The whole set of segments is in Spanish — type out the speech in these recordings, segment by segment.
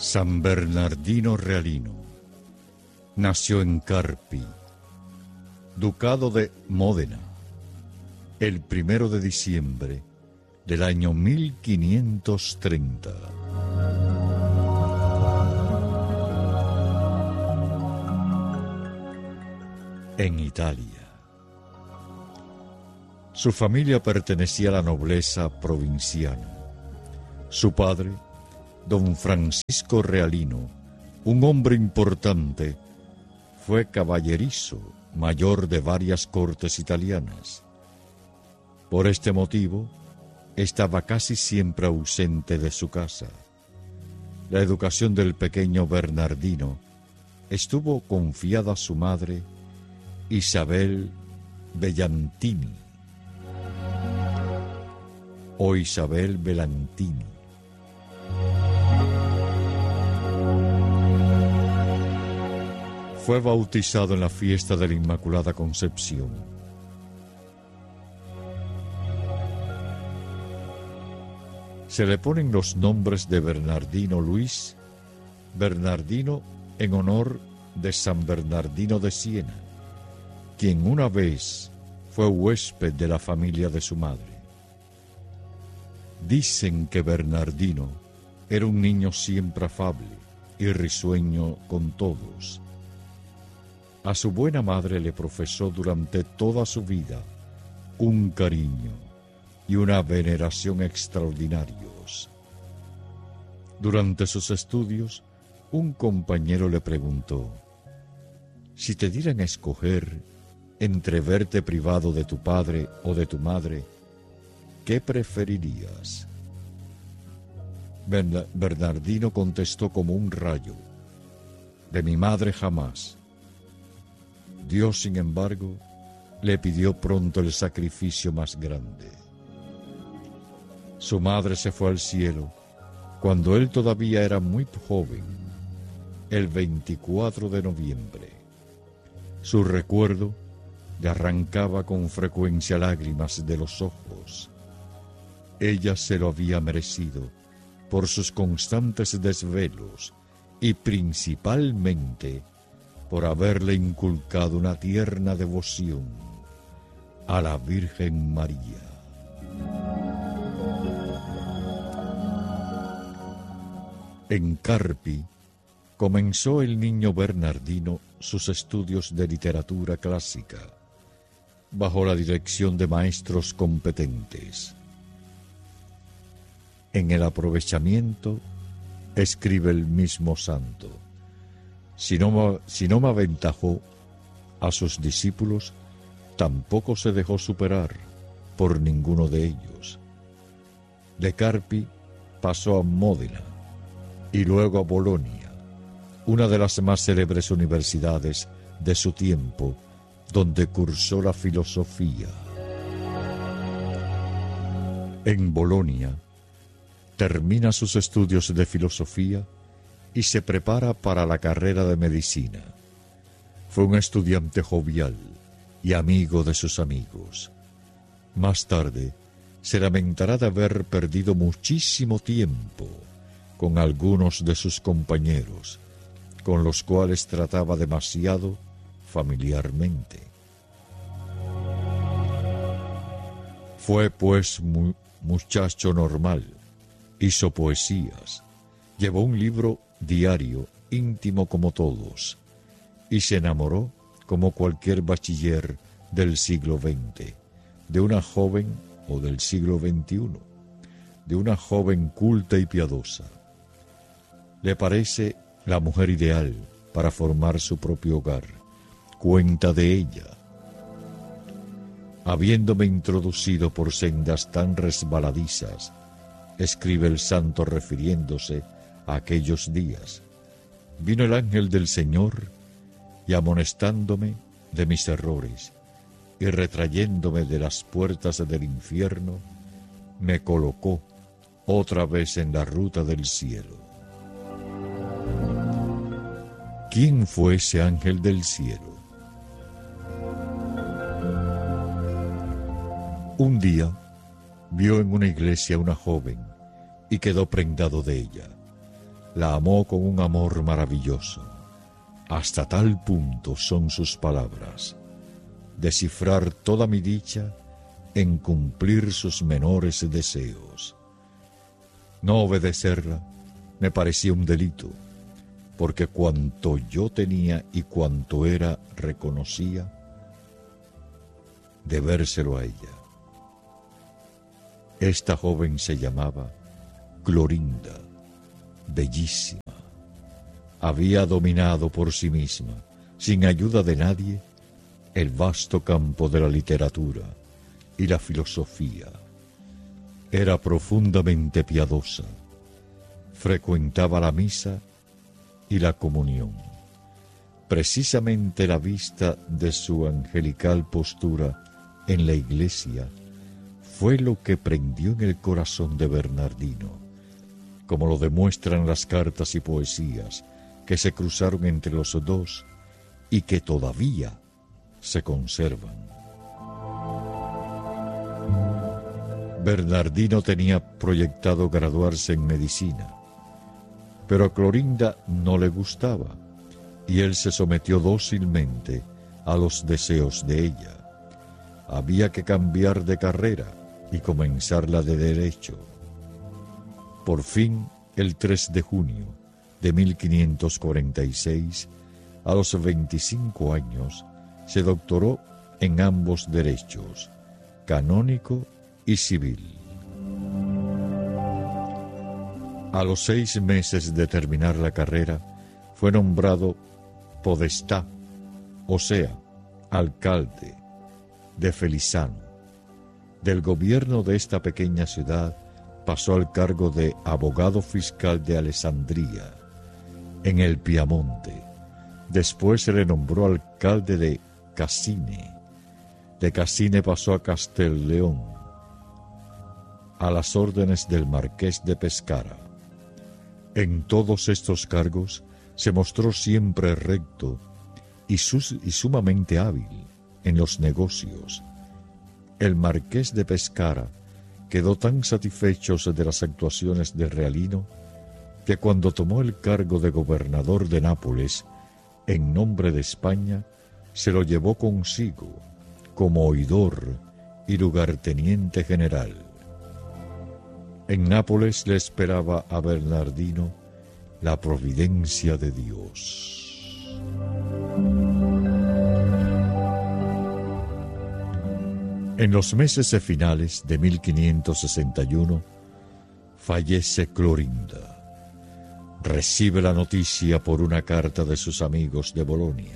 San Bernardino Realino nació en Carpi, Ducado de Módena, el 1 de diciembre del año 1530. En Italia. Su familia pertenecía a la nobleza provinciana. Su padre, don Francisco Realino, un hombre importante, fue caballerizo mayor de varias cortes italianas. Por este motivo, estaba casi siempre ausente de su casa. La educación del pequeño Bernardino estuvo confiada a su madre, Isabel Bellantini, o Isabel Belantini. Fue bautizado en la fiesta de la Inmaculada Concepción. Se le ponen los nombres de Bernardino Luis, Bernardino en honor de San Bernardino de Siena, quien una vez fue huésped de la familia de su madre. Dicen que Bernardino era un niño siempre afable y risueño con todos. A su buena madre le profesó durante toda su vida un cariño y una veneración extraordinarios. Durante sus estudios, un compañero le preguntó: si te dieran a escoger entre verte privado de tu padre o de tu madre, ¿qué preferirías? Bernardino contestó como un rayo: de mi madre jamás. Dios, sin embargo, le pidió pronto el sacrificio más grande. Su madre se fue al cielo cuando él todavía era muy joven, el 24 de noviembre. Su recuerdo le arrancaba con frecuencia lágrimas de los ojos. Ella se lo había merecido por sus constantes desvelos y principalmente por haberle inculcado una tierna devoción a la Virgen María. En Carpi comenzó el niño Bernardino sus estudios de literatura clásica, bajo la dirección de maestros competentes. En el aprovechamiento, escribe el mismo santo: si no me aventajó a sus discípulos, tampoco se dejó superar por ninguno de ellos. De Carpi pasó a Módena y luego a Bolonia, una de las más célebres universidades de su tiempo, donde cursó la filosofía. En Bolonia termina sus estudios de filosofía y se prepara para la carrera de medicina. Fue un estudiante jovial y amigo de sus amigos. Más tarde se lamentará de haber perdido muchísimo tiempo con algunos de sus compañeros, con los cuales trataba demasiado familiarmente. Fue pues muchacho normal, hizo poesías, llevó un libro diario íntimo como todos, y se enamoró, como cualquier bachiller del siglo XX, de una joven, o del siglo XXI, de una joven culta y piadosa. Le parece la mujer ideal para formar su propio hogar. Cuenta de ella: habiéndome introducido por sendas tan resbaladizas, escribe el santo refiriéndose a aquellos días, vino el ángel del Señor y, amonestándome de mis errores y retrayéndome de las puertas del infierno, me colocó otra vez en la ruta del cielo. ¿Quién fue ese ángel del cielo? Un día vio en una iglesia una joven y quedó prendado de ella. La amó con un amor maravilloso. Hasta tal punto son sus palabras: descifrar toda mi dicha en cumplir sus menores deseos. No obedecerla me parecía un delito, porque cuanto yo tenía y cuanto era reconocía, debérselo a ella. Esta joven se llamaba Clorinda, bellísima. Había dominado por sí misma, sin ayuda de nadie, el vasto campo de la literatura y la filosofía. Era profundamente piadosa, frecuentaba la misa y la comunión. Precisamente la vista de su angelical postura en la iglesia fue lo que prendió en el corazón de Bernardino, como lo demuestran las cartas y poesías que se cruzaron entre los dos y que todavía se conservan. Bernardino tenía proyectado graduarse en medicina, pero a Clorinda no le gustaba, y él se sometió dócilmente a los deseos de ella. Había que cambiar de carrera y comenzar la de Derecho. Por fin, el 3 de junio de 1546, a los 25 años, se doctoró en ambos derechos, canónico y civil. A los 6 meses de terminar la carrera, fue nombrado podestá, o sea, alcalde de Felizano. Del gobierno de esta pequeña ciudad pasó al cargo de abogado fiscal de Alessandria, en el Piamonte. Después se le nombró alcalde de Cassine. De Cassine pasó a Castellleón, a las órdenes del marqués de Pescara. En todos estos cargos se mostró siempre recto y sumamente hábil en los negocios. El marqués de Pescara quedó tan satisfecho de las actuaciones de Realino que cuando tomó el cargo de gobernador de Nápoles en nombre de España, se lo llevó consigo como oidor y lugarteniente general. En Nápoles le esperaba a Bernardino la providencia de Dios. En los meses finales de 1561 fallece Clorinda. Recibe la noticia por una carta de sus amigos de Bolonia.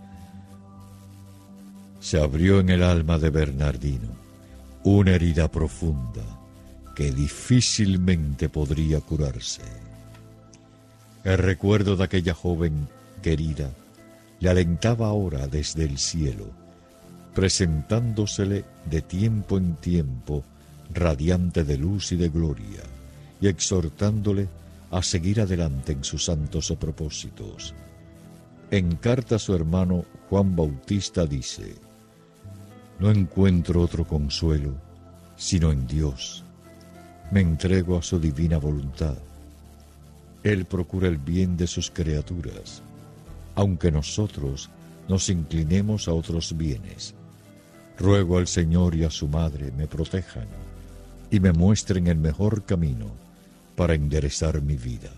Se abrió en el alma de Bernardino una herida profunda que difícilmente podría curarse. El recuerdo de aquella joven querida le alentaba ahora desde el cielo, presentándosele de tiempo en tiempo radiante de luz y de gloria, y exhortándole a seguir adelante en sus santos propósitos. En carta a su hermano Juan Bautista dice: «No encuentro otro consuelo sino en Dios. Me entrego a su divina voluntad. Él procura el bien de sus criaturas, aunque nosotros nos inclinemos a otros bienes. Ruego al Señor y a su Madre me protejan y me muestren el mejor camino para enderezar mi vida».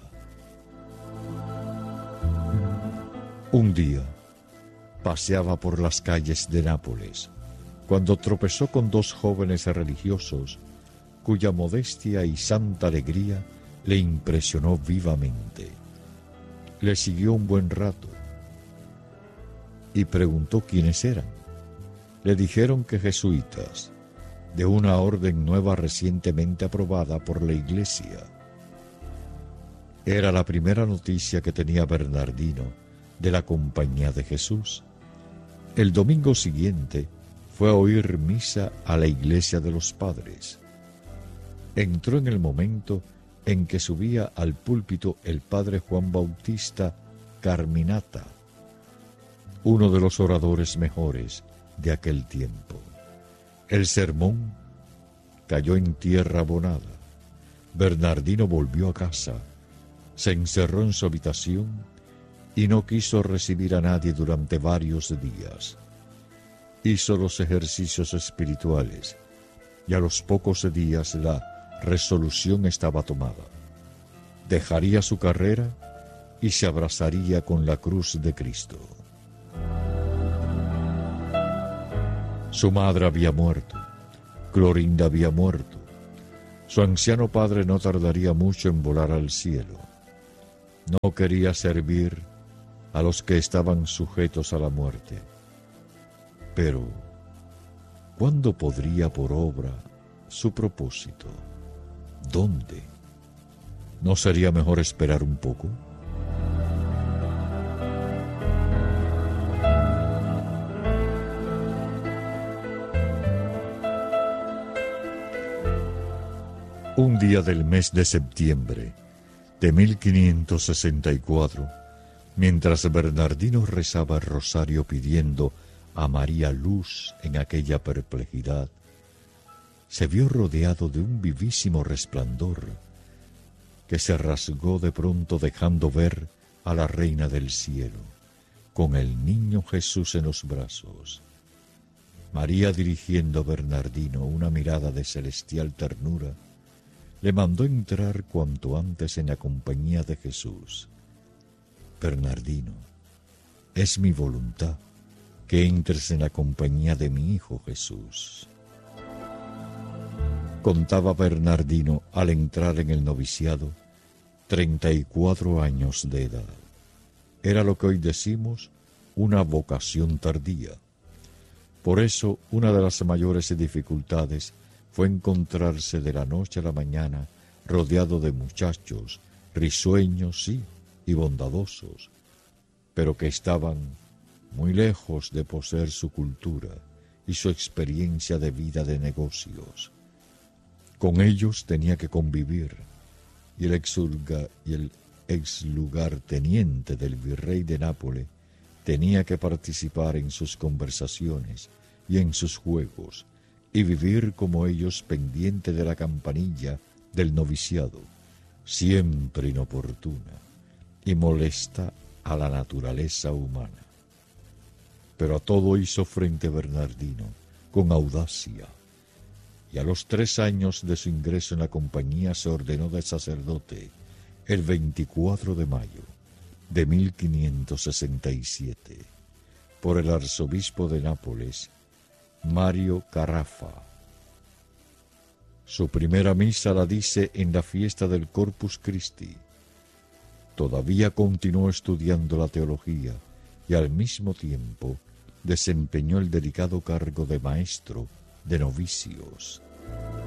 Un día paseaba por las calles de Nápoles cuando tropezó con 2 jóvenes religiosos cuya modestia y santa alegría le impresionó vivamente. Le siguió un buen rato y preguntó quiénes eran. Le dijeron que jesuitas, de una orden nueva recientemente aprobada por la Iglesia. Era la primera noticia que tenía Bernardino de la Compañía de Jesús. El domingo siguiente fue a oír misa a la iglesia de los padres. Entró en el momento en que subía al púlpito el padre Juan Bautista Carminata, uno de los oradores mejores de aquel tiempo. El sermón cayó en tierra abonada. Bernardino volvió a casa Se encerró en su habitación y no quiso recibir a nadie durante varios días. Hizo los ejercicios espirituales y a los pocos días la resolución estaba tomada. Dejaría su carrera y se abrazaría con la cruz de Cristo. Su madre había muerto, Clorinda había muerto. Su anciano padre no tardaría mucho en volar al cielo. No quería servir a los que estaban sujetos a la muerte. Pero, ¿cuándo podría por obra su propósito? ¿Dónde? ¿No sería mejor esperar un poco? Un día del mes de septiembre de 1564, mientras Bernardino rezaba el rosario pidiendo a María luz en aquella perplejidad, se vio rodeado de un vivísimo resplandor que se rasgó de pronto dejando ver a la Reina del Cielo, con el niño Jesús en los brazos. María, dirigiendo a Bernardino una mirada de celestial ternura, le mandó entrar cuanto antes en la compañía de Jesús. Bernardino, es mi voluntad que entres en la compañía de mi Hijo Jesús. Contaba Bernardino al entrar en el noviciado 34 años de edad. Era lo que hoy decimos una vocación tardía. Por eso, una de las mayores dificultades fue encontrarse de la noche a la mañana rodeado de muchachos, risueños, sí, y bondadosos, pero que estaban muy lejos de poseer su cultura y su experiencia de vida de negocios. Con ellos tenía que convivir, y el ex lugarteniente del virrey de Nápoles tenía que participar en sus conversaciones y en sus juegos, y vivir como ellos pendiente de la campanilla del noviciado, siempre inoportuna y molesta a la naturaleza humana. Pero a todo hizo frente Bernardino con audacia, y a los 3 años de su ingreso en la compañía se ordenó de sacerdote el 24 de mayo de 1567 por el arzobispo de Nápoles, Mario Carafa. Su primera misa la dice en la fiesta del Corpus Christi. Todavía continuó estudiando la teología y al mismo tiempo desempeñó el delicado cargo de maestro de novicios.